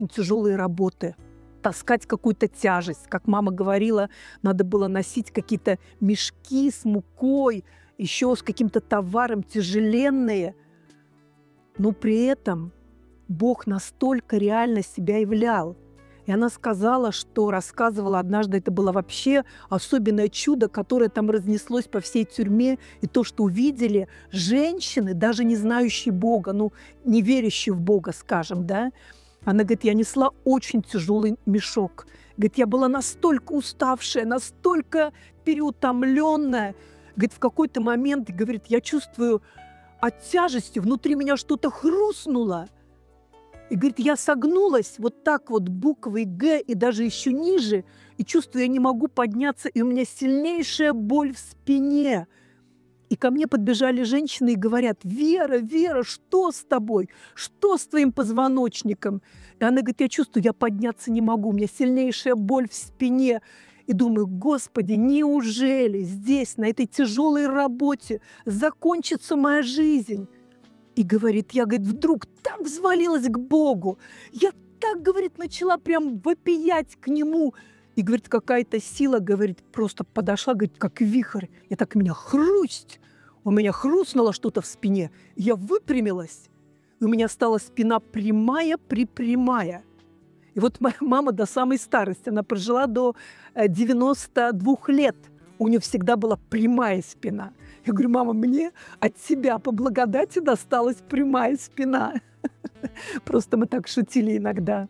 очень тяжелые работы, таскать какую-то тяжесть. Как мама говорила, надо было носить какие-то мешки с мукой, еще с каким-то товаром тяжеленные. Но при этом Бог настолько реально себя являл. И она сказала, что рассказывала однажды, это было вообще особенное чудо, которое там разнеслось по всей тюрьме. И то, что увидели женщины, даже не знающие Бога, не верящие в Бога, скажем, да. Она говорит, я несла очень тяжелый мешок. Говорит, я была настолько уставшая, настолько переутомленная. Говорит, в какой-то момент, говорит, я чувствую от тяжести, внутри меня что-то хрустнуло. И, говорит, я согнулась вот так вот буквой «Г» и даже еще ниже, и чувствую, я не могу подняться, и у меня сильнейшая боль в спине. И ко мне подбежали женщины и говорят, Вера, Вера, что с тобой? Что с твоим позвоночником? И она говорит, я чувствую, я подняться не могу, у меня сильнейшая боль в спине. И думаю, Господи, неужели здесь, на этой тяжелой работе, закончится моя жизнь? И говорит, я, говорит, вдруг так взвалилась к Богу. Я так, говорит, начала прям вопиять к Нему. И, говорит, какая-то сила, говорит, просто подошла, говорит, как вихрь. И так меня хрусть. У меня хрустнуло что-то в спине. Я выпрямилась. И у меня стала спина припрямая. И вот моя мама до самой старости, она прожила до 92 лет. У нее всегда была прямая спина. Я говорю, мама, мне от тебя по благодати досталась прямая спина. Просто мы так шутили иногда.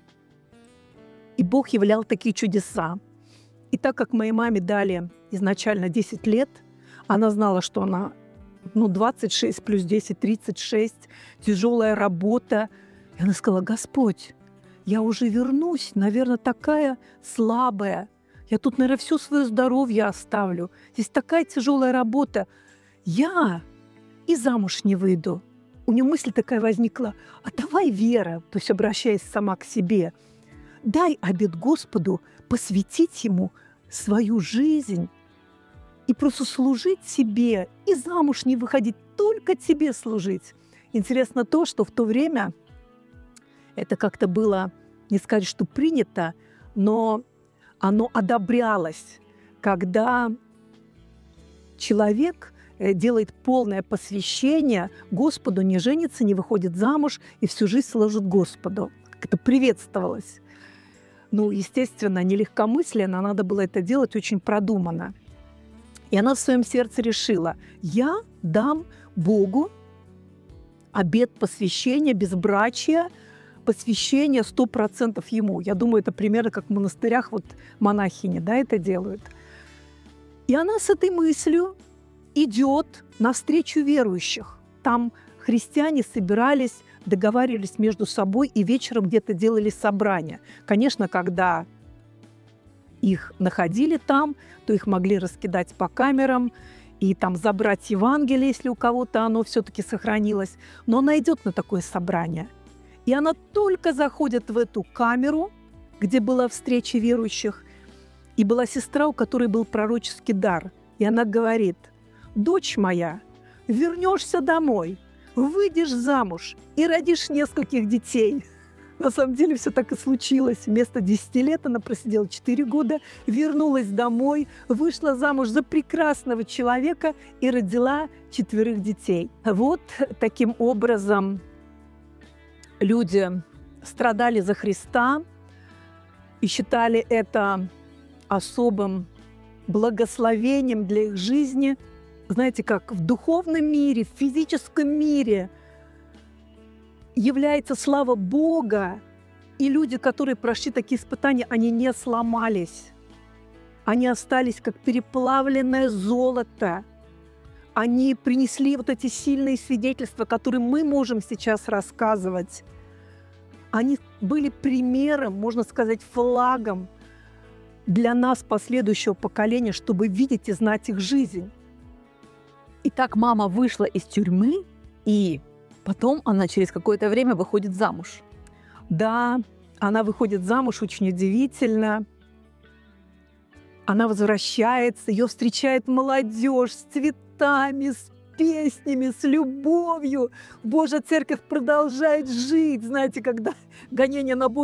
И Бог являл такие чудеса. И так как моей маме дали изначально 10 лет, она знала, что она 26 плюс 10, 36, тяжелая работа. И она сказала, Господь, я уже вернусь, наверное, такая слабая. Я тут, наверное, все свое здоровье оставлю. Здесь такая тяжелая работа. Я и замуж не выйду. У нее мысль такая возникла. А давай, Вера, то есть обращаясь сама к себе, дай обет Господу посвятить Ему свою жизнь и просто служить себе, и замуж не выходить, только тебе служить. Интересно то, что в то время это как-то было, не сказать, что принято, но оно одобрялось, когда человек делает полное посвящение Господу, не женится, не выходит замуж и всю жизнь служит Господу. Это приветствовалось. Естественно, не легкомысленно, надо было это делать очень продуманно. И она в своем сердце решила, я дам Богу обет посвящения, безбрачия, посвящение 100% Ему. Я думаю, это примерно как в монастырях монахини, это делают. И она с этой мыслью идет навстречу верующих. Там христиане собирались, договаривались между собой и вечером где-то делали собрания. Конечно, когда их находили там, то их могли раскидать по камерам и там забрать Евангелие, если у кого-то оно все-таки сохранилось. Но она идет на такое собрание. И она только заходит в эту камеру, где была встреча верующих, и была сестра, у которой был пророческий дар. И она говорит, дочь моя, вернешься домой, выйдешь замуж и родишь нескольких детей. На самом деле все так и случилось. Вместо 10 лет она просидела 4 года, вернулась домой, вышла замуж за прекрасного человека и родила 4 детей. Вот таким образом люди страдали за Христа и считали это особым благословением для их жизни. Знаете, как в духовном мире, в физическом мире является слава Бога, и люди, которые прошли такие испытания, они не сломались. Они остались как переплавленное золото. Они принесли эти сильные свидетельства, которые мы можем сейчас рассказывать. Они были примером, можно сказать, флагом для нас, последующего поколения, чтобы видеть и знать их жизнь. И так мама вышла из тюрьмы, и потом она через какое-то время выходит замуж. Да, она выходит замуж очень удивительно. Она возвращается, ее встречает молодежь с цветами, с песнями, с любовью. Божья церковь продолжает жить. Знаете, когда гонения на Божью